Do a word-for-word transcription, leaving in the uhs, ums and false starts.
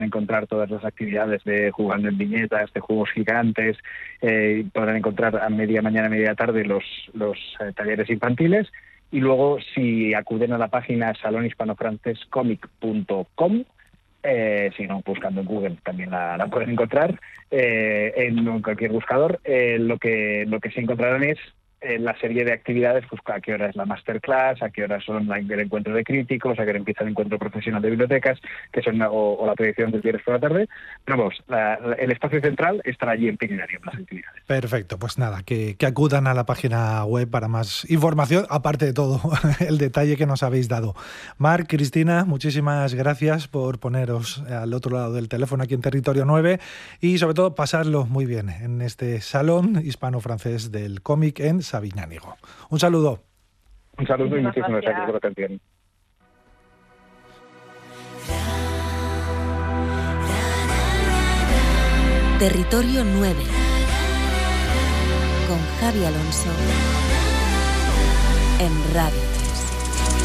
encontrar todas las actividades de jugando en viñetas, de juegos gigantes, eh, podrán encontrar a media mañana, media tarde los, los eh, talleres infantiles. Y luego, si acuden a la página salón hispano francés comic punto com, eh, si no, buscando en Google también la, la pueden encontrar, eh, en cualquier buscador, eh, lo que lo que se encontrarán es en la serie de actividades, pues a qué hora es la masterclass, a qué hora son la, el encuentro de críticos, a qué hora empieza el encuentro profesional de bibliotecas, que son o, o la proyección del viernes por la tarde. Pero vamos, la, la, el espacio central estará allí en Piquinario, en las actividades. Perfecto, pues nada, que, que acudan a la página web para más información, aparte de todo el detalle que nos habéis dado. Marc, Cristina, muchísimas gracias por poneros al otro lado del teléfono aquí en Territorio nueve y sobre todo pasarlo muy bien en este Salón Hispano-Francés del Cómic en Sabiñánigo. Un saludo. Un saludo y muchísimas gracias por la atención. Territorio nueve con Javi Alonso en Radio.